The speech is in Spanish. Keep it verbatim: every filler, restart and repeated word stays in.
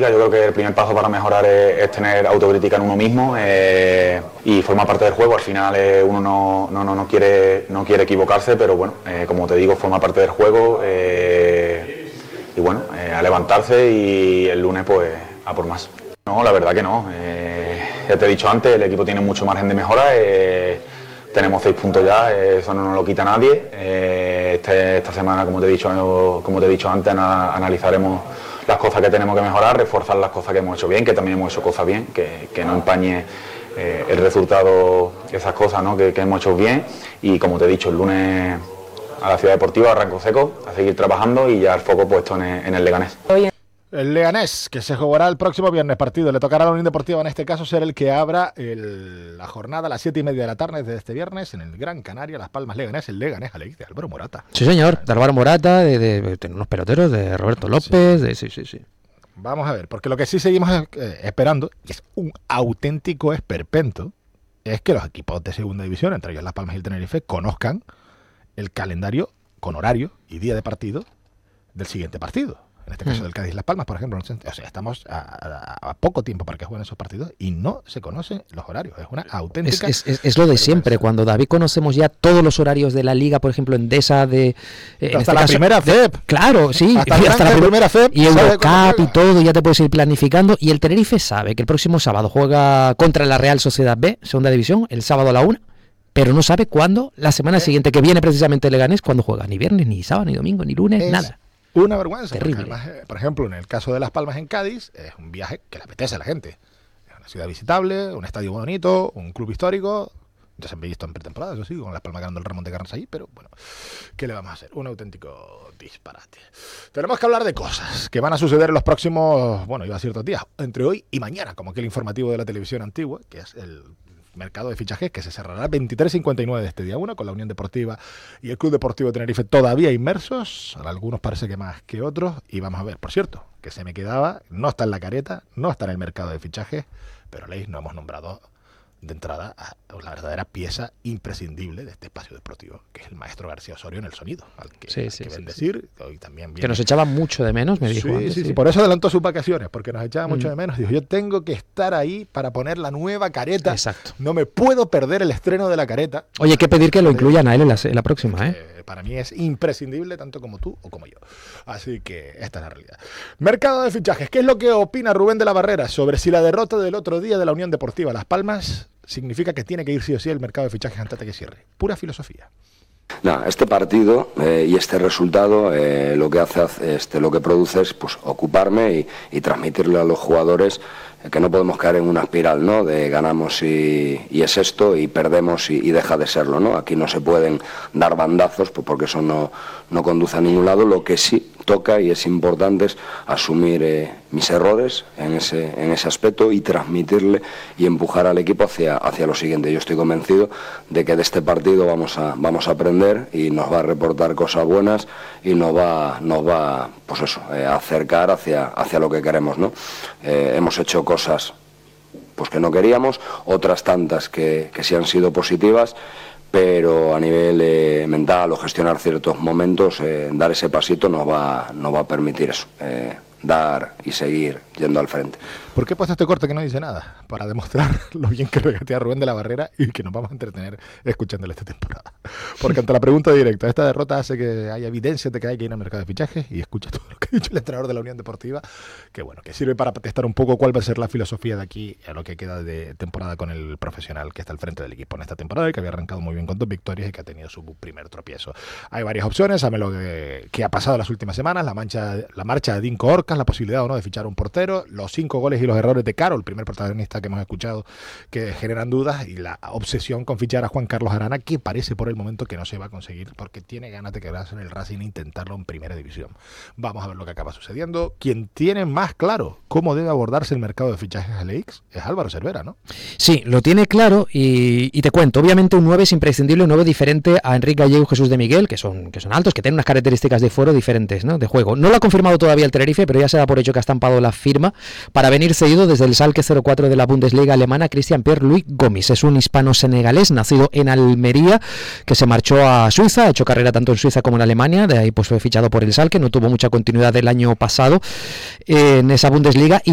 autocrítica. Yo creo que el primer paso para mejorar es, es tener autocrítica en uno mismo eh, y forma parte del juego. Al final eh, uno no, no, no, no, quiere, no quiere equivocarse, pero bueno, eh, como te digo, forma parte del juego eh, y bueno, eh, a levantarse y el lunes pues a por más. No, la verdad que no. Eh, ya te he dicho antes, el equipo tiene mucho margen de mejora. Eh, tenemos seis puntos ya, eh, eso no nos lo quita nadie. Eh, este, esta semana, como te he dicho, como te he dicho antes, ana, analizaremos las cosas que tenemos que mejorar, reforzar las cosas que hemos hecho bien, que también hemos hecho cosas bien, que, que no empañe eh, el resultado, esas cosas, ¿no? que, que hemos hecho bien. Y como te he dicho, el lunes a la Ciudad Deportiva, arranco seco, a seguir trabajando y ya el foco puesto en el, en el Leganés. El Leganés, que se jugará el próximo viernes partido. Le tocará a la Unión Deportiva, en este caso, ser el que abra el, la jornada a las siete y media de la tarde de este viernes en el Gran Canaria, Las Palmas Leganés. El Leganés, Alex, de Álvaro Morata. Sí, señor, de Álvaro Morata, de, de, de, de unos peloteros, de Roberto López, sí. de sí, sí, sí. Vamos a ver, porque lo que sí seguimos eh, esperando, y es un auténtico esperpento, es que los equipos de segunda división, entre ellos Las Palmas y el Tenerife, conozcan el calendario con horario y día de partido del siguiente partido. En este caso del Cádiz Las Palmas, por ejemplo. O sea, estamos a, a, a poco tiempo para que jueguen esos partidos y no se conocen los horarios. Es una auténtica... Es, es, es lo de siempre. Cuando David conocemos ya todos los horarios de la liga, por ejemplo, Endesa, de... Eh, hasta este la caso, primera F E P. Claro, sí. Hasta, hasta la primera F E P. Y Eurocup y todo, ya te puedes ir planificando. Y el Tenerife sabe que el próximo sábado juega contra la Real Sociedad B, segunda división, el sábado a la una. Pero no sabe cuándo, la semana siguiente, que viene precisamente el Leganés, cuándo juega. Ni viernes, ni sábado, ni domingo, ni lunes, es... nada. Una vergüenza. Terrible. Además, por ejemplo, en el caso de Las Palmas en Cádiz, es un viaje que le apetece a la gente. Es una ciudad visitable, un estadio bonito, un club histórico. Ya se han visto en pretemporada, eso sí, con Las Palmas ganando el Ramón de Carnes ahí, pero bueno, ¿qué le vamos a hacer? Un auténtico disparate. Tenemos que hablar de cosas que van a suceder en los próximos, bueno, iba a ciertos días, entre hoy y mañana, como aquel informativo de la televisión antigua, que es el mercado de fichajes, que se cerrará veintitrés cincuenta y nueve de este día uno, con la Unión Deportiva y el Club Deportivo Tenerife todavía inmersos, a algunos parece que más que otros, y vamos a ver, por cierto, que se me quedaba, no está en la careta, no está en el mercado de fichajes, pero Leis, no hemos nombrado de entrada a la verdadera pieza imprescindible de este espacio deportivo, que es el maestro García Osorio en el sonido, al que, sí, al sí, que sí, bendecir, sí. hoy también viene. Que nos echaba mucho de menos, me dijo sí, antes, sí, sí, sí, por eso adelantó sus vacaciones, porque nos echaba mm. mucho de menos. Dijo, yo tengo que estar ahí para poner la nueva careta. Exacto. No me puedo perder el estreno de la careta. Oye, hay que pedir que lo incluyan a él en la, en la próxima, ¿eh? Eh, Para mí es imprescindible, tanto como tú o como yo. Así que esta es la realidad. Mercado de fichajes. ¿Qué es lo que opina Rubén de la Barrera sobre si la derrota del otro día de la Unión Deportiva Las Palmas significa que tiene que ir sí o sí el mercado de fichajes antes de que cierre? Pura filosofía. No, este partido eh, y este resultado eh, lo que hace, este, lo que produce es pues ocuparme y, y transmitirle a los jugadores eh, que no podemos caer en una espiral, ¿no? De ganamos y, y es esto y perdemos y, y deja de serlo, ¿no? Aquí no se pueden dar bandazos pues porque eso no, no conduce a ningún lado. Lo que sí toca y es importante es asumir eh, mis errores en ese, en ese aspecto y transmitirle y empujar al equipo hacia, hacia lo siguiente. Yo estoy convencido de que de este partido vamos a, vamos a aprender y nos va a reportar cosas buenas y nos va, nos va pues eso, eh, a acercar hacia, hacia lo que queremos, ¿no? Eh, hemos hecho cosas pues que no queríamos, otras tantas que, que sí han sido positivas, pero a nivel eh, mental o gestionar ciertos momentos, eh, dar ese pasito nos va, nos va a permitir eso, eh, dar y seguir yendo al frente. ¿Por qué he puesto este corte que no dice nada? Para demostrar lo bien que regatea Rubén de la Barrera y que nos vamos a entretener escuchándole esta temporada. Porque ante la pregunta directa, esta derrota hace que haya evidencia de que hay que ir al mercado de fichajes y escucha todo lo que ha dicho el entrenador de la Unión Deportiva, que bueno, que sirve para testar un poco cuál va a ser la filosofía de aquí a lo que queda de temporada con el profesional que está al frente del equipo en esta temporada y que había arrancado muy bien con dos victorias y que ha tenido su primer tropiezo. Hay varias opciones, sabe lo que, que ha pasado las últimas semanas, la, mancha, la marcha de Dinko Orcas, la posibilidad o no de fichar un portero, los cinco goles y los errores de Caro, el primer protagonista que hemos escuchado, que generan dudas, y la obsesión con fichar a Juan Carlos Arana, que parece por el momento que no se va a conseguir porque tiene ganas de quedarse en el Racing e intentarlo en primera división. Vamos a ver lo que acaba sucediendo. Quien tiene más claro cómo debe abordarse el mercado de fichajes a Leix es Álvaro Cervera, ¿no? Sí, lo tiene claro y, y te cuento, obviamente un nueve es imprescindible, un nueve diferente a Enrique Gallego y Jesús de Miguel, que son, que son altos, que tienen unas características de fuero diferentes, ¿no? De juego. No lo ha confirmado todavía el Tenerife, pero ya se da por hecho que ha estampado la firma para venir cedido desde el Schalke cero cuatro de la Bundesliga alemana, Christian Pierre-Louis Gomis. Es un hispano-senegalés nacido en Almería, que se marchó a Suiza, ha hecho carrera tanto en Suiza como en Alemania, de ahí pues fue fichado por el Schalke, no tuvo mucha continuidad el año pasado en esa Bundesliga y